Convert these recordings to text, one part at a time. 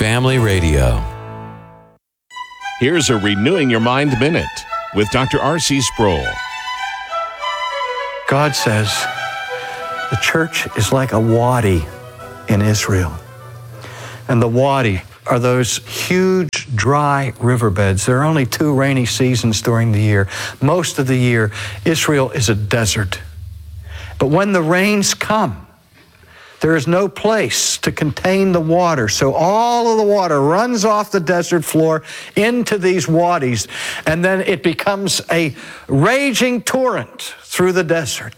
Family Radio. Here's a Renewing Your Mind Minute with Dr. R.C. Sproul. God says the church is like a wadi in Israel. And the wadi are those huge dry riverbeds. There are only 2 rainy seasons during the year. Most of the year, Israel is a desert. But when the rains come, there is no place to contain the water. So all of the water runs off the desert floor into these wadis, and then it becomes a raging torrent through the desert.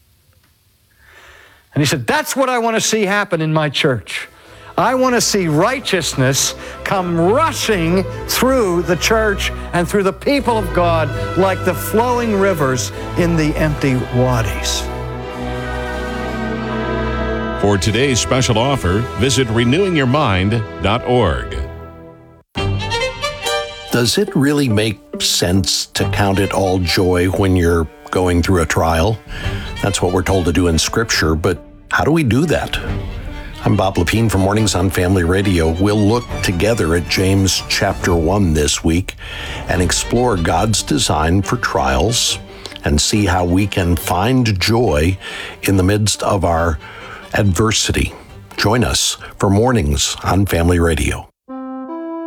And he said, that's what I want to see happen in my church. I want to see righteousness come rushing through the church and through the people of God like the flowing rivers in the empty wadis. For today's special offer, visit renewingyourmind.org. Does it really make sense to count it all joy when you're going through a trial? That's what we're told to do in Scripture, but how do we do that? I'm Bob Lepine from Mornings on Family Radio. We'll look together at James chapter 1 this week and explore God's design for trials and see how we can find joy in the midst of our adversity. Join us for Mornings on Family Radio.